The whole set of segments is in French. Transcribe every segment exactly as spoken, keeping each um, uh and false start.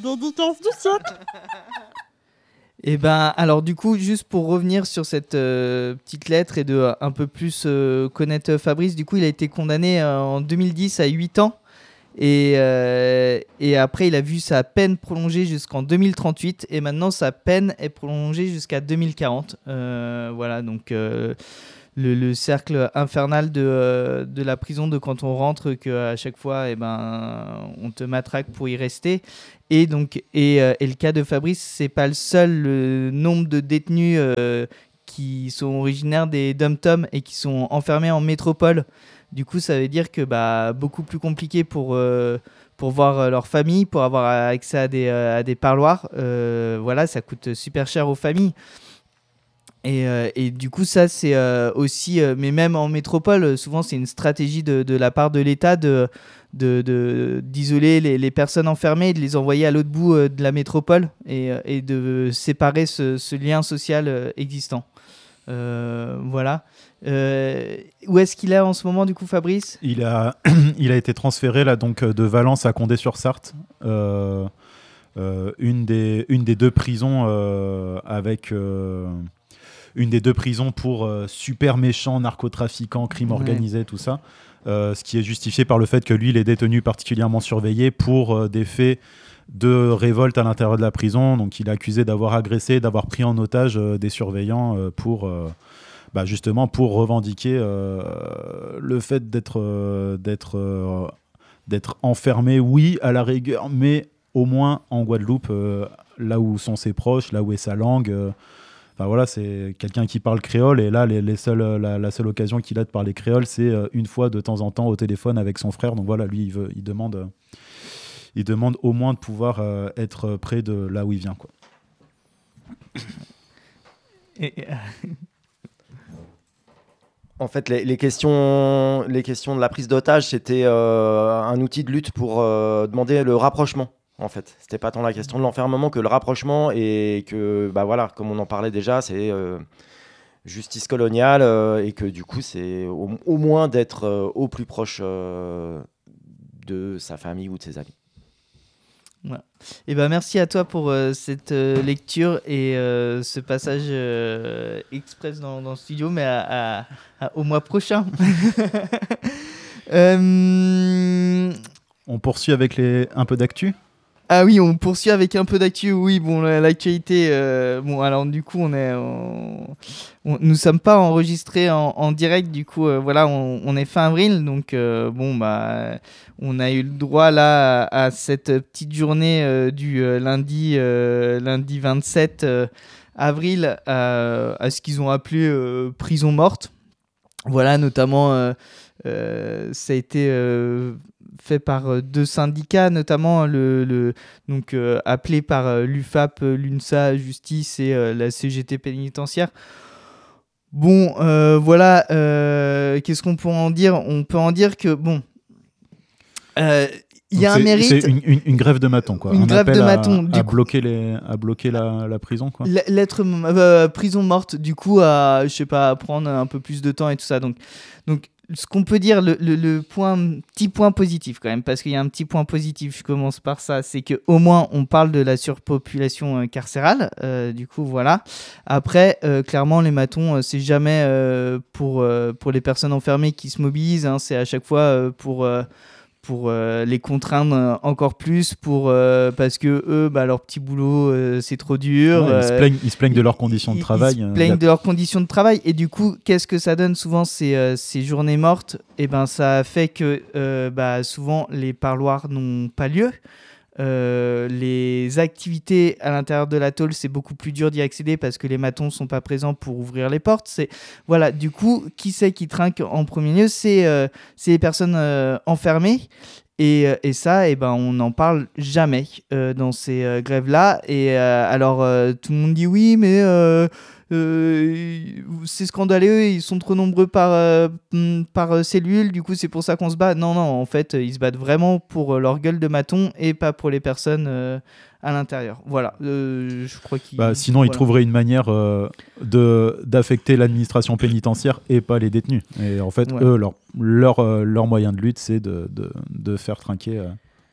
dédicace du siècle. Et ben, alors du coup, juste pour revenir sur cette euh, petite lettre et de euh, un peu plus euh, connaître Fabrice, du coup, il a été condamné euh, en deux mille dix à huit ans. Et, euh, et après, il a vu sa peine prolongée jusqu'en deux mille trente-huit. Et maintenant, sa peine est prolongée jusqu'à deux mille quarante. Euh, voilà, donc euh, le, le cercle infernal de, euh, de la prison, de quand on rentre, qu'à chaque fois, eh ben, on te matraque pour y rester. Et, donc, et, euh, et le cas de Fabrice, c'est pas le seul. Le nombre de détenus euh, qui sont originaires des dom-toms et qui sont enfermés en métropole. Du coup, ça veut dire que bah, beaucoup plus compliqué pour, euh, pour voir euh, leur famille, pour avoir accès à des, euh, à des parloirs. Euh, voilà, ça coûte super cher aux familles. Et, euh, et du coup, ça, c'est euh, aussi... Euh, mais même en métropole, souvent, c'est une stratégie de, de la part de l'État de, de, de, d'isoler les, les personnes enfermées et de les envoyer à l'autre bout euh, de la métropole et, et de séparer ce, ce lien social euh, existant. Euh, voilà. Euh, où est-ce qu'il est en ce moment, du coup, Fabrice ? Il a, il a été transféré là, donc, de Valence à Condé-sur-Sarthe. Euh, euh, une, des, une des deux prisons euh, avec... Euh, une des deux prisons pour euh, super méchants, narcotrafiquants, crimes ouais. organisés, tout ça. Euh, ce qui est justifié par le fait que lui, il est détenu particulièrement surveillé pour euh, des faits de révolte à l'intérieur de la prison. Donc, il est accusé d'avoir agressé, d'avoir pris en otage euh, des surveillants euh, pour, euh, bah, justement, pour revendiquer euh, le fait d'être, euh, d'être, euh, d'être enfermé, oui, à la rigueur, mais au moins en Guadeloupe, euh, là où sont ses proches, là où est sa langue. Euh, Enfin, voilà, c'est quelqu'un qui parle créole et là, les, les seuls, la, la seule occasion qu'il a de parler créole, c'est une fois de temps en temps au téléphone avec son frère. Donc voilà, lui, il, veut, il, demande, il demande au moins de pouvoir euh, être près de là où il vient, quoi. Et, euh... En fait, les, les, questions, les questions de la prise d'otage, c'était euh, un outil de lutte pour euh, demander le rapprochement. En fait, c'était pas tant la question de l'enfermement que le rapprochement, et que, bah voilà, comme on en parlait déjà, c'est euh, justice coloniale euh, et que du coup, c'est au, au moins d'être euh, au plus proche euh, de sa famille ou de ses amis. Ouais. Et ben merci à toi pour euh, cette euh, lecture et euh, ce passage euh, express dans, dans le studio, mais à, à, à, au mois prochain. euh... On poursuit avec les, un peu d'actu. Ah oui, on poursuit avec un peu d'actu. Oui, bon, l'actualité. Euh, bon, alors du coup, on est, on, on, nous sommes pas enregistrés en, en direct. Du coup, euh, voilà, on, on est fin avril, donc euh, bon, bah, on a eu le droit là à, à cette petite journée euh, du euh, lundi, euh, lundi vingt-sept euh, avril, à, à ce qu'ils ont appelé euh, prison morte. Voilà, notamment, euh, euh, ça a été euh, fait par euh, deux syndicats, notamment le, le donc euh, appelé par euh, l'U F A P, l'UNSA Justice et euh, la C G T pénitentiaire. Bon, euh, voilà, euh, qu'est-ce qu'on peut en dire ? On peut en dire que bon, euh, il y a un mérite. C'est une, une, une grève de matons, quoi. Une un grève appel de à, matons. à, coup, bloquer les, à bloquer la, la prison, quoi. Lettre euh, prison morte, du coup, à, je sais pas, à prendre un peu plus de temps et tout ça. Donc, donc ce qu'on peut dire, le, le, le point, petit point positif quand même, parce qu'il y a un petit point positif, je commence par ça, c'est qu'au moins on parle de la surpopulation euh, carcérale, euh, du coup voilà. Après, euh, clairement les matons, euh, c'est jamais euh, pour, euh, pour les personnes enfermées qui se mobilisent, hein, c'est à chaque fois euh, pour... Euh, pour euh, les contraindre encore plus, pour, euh, parce que eux, bah, leur petit boulot, euh, c'est trop dur. Ouais, euh, ils, se plaignent, ils se plaignent de leurs conditions ils, de travail. Ils se plaignent euh, de leurs conditions de travail. Et du coup, qu'est-ce que ça donne souvent, ces, euh, ces journées mortes ? Et ben, ça fait que euh, bah, souvent, les parloirs n'ont pas lieu. Euh, les activités à l'intérieur de la tôle, c'est beaucoup plus dur d'y accéder parce que les matons sont pas présents pour ouvrir les portes. C'est voilà, du coup, qui c'est qui trinque en premier lieu ? C'est euh, c'est les personnes euh, enfermées. Et, et ça, eh ben, on n'en parle jamais euh, dans ces euh, grèves-là. Et euh, alors, euh, tout le monde dit oui, mais euh, euh, c'est scandaleux, ils sont trop nombreux par, euh, par cellule, du coup, c'est pour ça qu'on se bat. Non, non, en fait, ils se battent vraiment pour leur gueule de maton et pas pour les personnes euh, à l'intérieur. Voilà, euh, je crois qu'ils... Bah, sinon, voilà. ils trouveraient une manière euh, de, d'affecter l'administration pénitentiaire et pas les détenus. Et en fait, ouais. eux, leur, leur, euh, leur moyen de lutte, c'est de, de, de faire trinquer euh,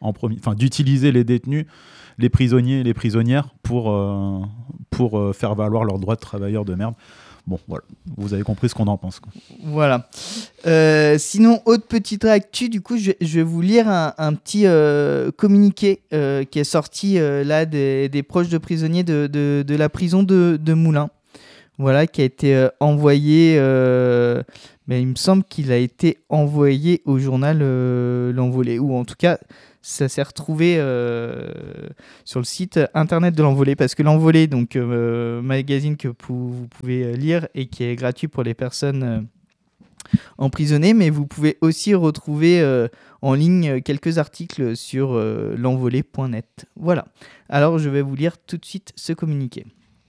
en premier, enfin d'utiliser les détenus, les prisonniers et les prisonnières pour, euh, pour euh, faire valoir leurs droits de travailleurs de merde. Bon, voilà, vous avez compris ce qu'on en pense, quoi. Voilà. Euh, sinon, autre petite actu, du coup, je, je vais vous lire un, un petit euh, communiqué euh, qui est sorti euh, là des, des proches de prisonniers de, de, de la prison de, de Moulins. Voilà, qui a été euh, envoyé, euh, mais il me semble qu'il a été envoyé au journal euh, L'Envolée, ou en tout cas, ça s'est retrouvé euh, sur le site internet de L'Envolée, parce que L'Envolée, donc euh, magazine que pou- vous pouvez lire et qui est gratuit pour les personnes euh, emprisonnées, mais vous pouvez aussi retrouver euh, en ligne quelques articles sur euh, l'envolée point net. Voilà. Alors, je vais vous lire tout de suite ce communiqué.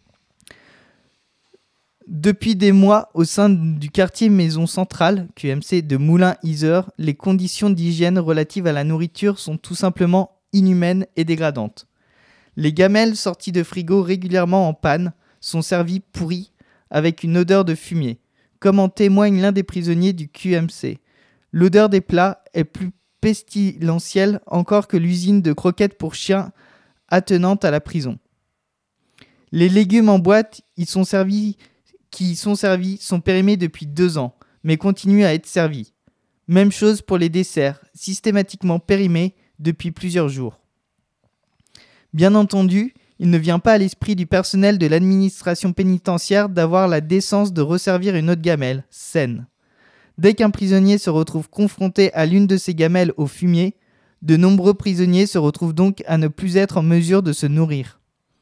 Depuis des mois, au sein du quartier Maison Centrale, Q M C de Moulins-Yzeure, les conditions d'hygiène relatives à la nourriture sont tout simplement inhumaines et dégradantes. Les gamelles sorties de frigo régulièrement en panne sont servies pourries avec une odeur de fumier, comme en témoigne l'un des prisonniers du Q M C. L'odeur des plats est plus pestilentielle encore que l'usine de croquettes pour chiens attenante à la prison. Les légumes en boîte y sont servis qui y sont servis sont périmés depuis deux ans, mais continuent à être servis. Même chose pour les desserts, systématiquement périmés depuis plusieurs jours. Bien entendu, il ne vient pas à l'esprit du personnel de l'administration pénitentiaire d'avoir la décence de resservir une autre gamelle, saine. Dès qu'un prisonnier se retrouve confronté à l'une de ces gamelles au fumier, de nombreux prisonniers se retrouvent donc à ne plus être en mesure de se nourrir.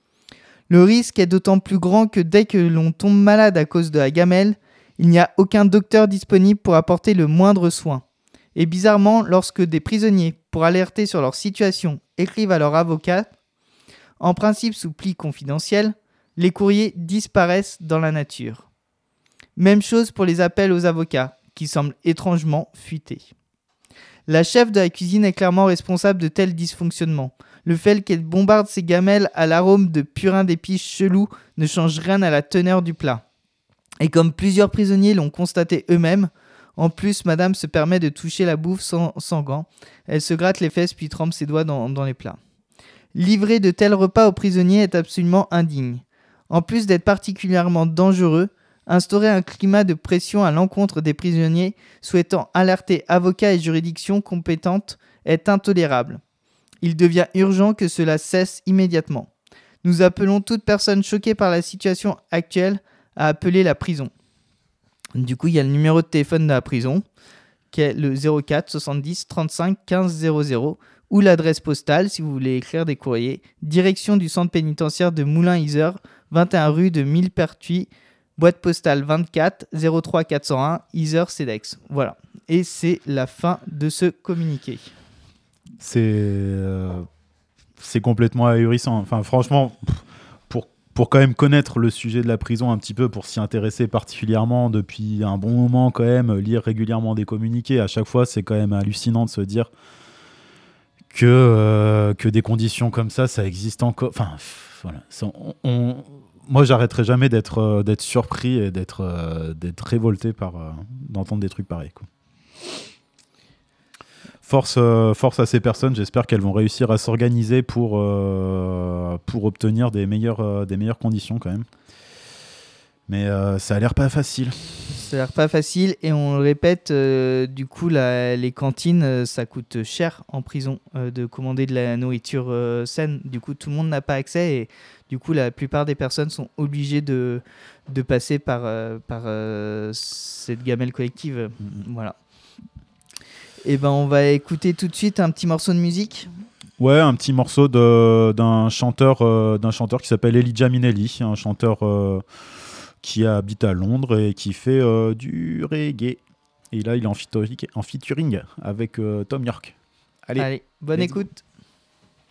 Le risque est d'autant plus grand que dès que l'on tombe malade à cause de la gamelle, il n'y a aucun docteur disponible pour apporter le moindre soin. Et bizarrement, lorsque des prisonniers, pour alerter sur leur situation, écrivent à leur avocat, en principe sous pli confidentiel, les courriers disparaissent dans la nature. Même chose pour les appels aux avocats, qui semblent étrangement fuités. La chef de la cuisine est clairement responsable de tels dysfonctionnements. Le fait qu'elle bombarde ses gamelles à l'arôme de purin d'épices chelou ne change rien à la teneur du plat. Et comme plusieurs prisonniers l'ont constaté eux-mêmes, en plus, madame se permet de toucher la bouffe sans, sans gants. Elle se gratte les fesses puis trempe ses doigts dans, dans les plats. Livrer de tels repas aux prisonniers est absolument indigne. En plus d'être particulièrement dangereux, instaurer un climat de pression à l'encontre des prisonniers souhaitant alerter avocats et juridictions compétentes est intolérable. Il devient urgent que cela cesse immédiatement. Nous appelons toute personne choquée par la situation actuelle à appeler la prison. Du coup, il y a le numéro de téléphone de la prison, qui est le zéro quatre soixante-dix trente-cinq quinze zéro zéro, ou l'adresse postale, si vous voulez écrire des courriers, direction du centre pénitentiaire de Moulins-Yzeure, vingt et un rue de Millepertuis, boîte postale vingt-quatre zéro trois quatre cent un, Yzeure-Cedex. Voilà. Et c'est la fin de ce communiqué. C'est, euh, c'est complètement ahurissant. Enfin, franchement, pour, pour quand même connaître le sujet de la prison un petit peu, pour s'y intéresser particulièrement depuis un bon moment quand même, lire régulièrement des communiqués, à chaque fois, c'est quand même hallucinant de se dire que, euh, que des conditions comme ça, ça existe encore. Enfin, voilà. On, on, moi, j'arrêterai jamais d'être, euh, d'être surpris et d'être, euh, d'être révolté par, euh, d'entendre des trucs pareils, quoi. Force, euh, force à ces personnes, j'espère qu'elles vont réussir à s'organiser pour, euh, pour obtenir des meilleures, euh, des meilleures conditions quand même. Mais euh, ça a l'air pas facile. Ça a l'air pas facile et on le répète, euh, du coup la, les cantines, euh, ça coûte cher en prison euh, de commander de la nourriture euh, saine. Du coup tout le monde n'a pas accès et du coup la plupart des personnes sont obligées de, de passer par, euh, par euh, cette gamelle collective. Mmh. Voilà. Et ben on va écouter tout de suite un petit morceau de musique. Ouais, un petit morceau de, d'un chanteur, euh, d'un chanteur qui s'appelle Elijah Minelli, un chanteur euh, qui habite à Londres et qui fait euh, du reggae. Et là, il est en featuring, en featuring avec euh, Tom York. Allez, Allez bonne écoute.